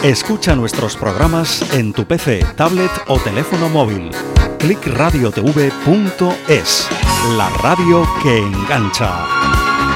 Escucha nuestros programas en tu PC, tablet o teléfono móvil. clickradiotv.es, la radio que engancha.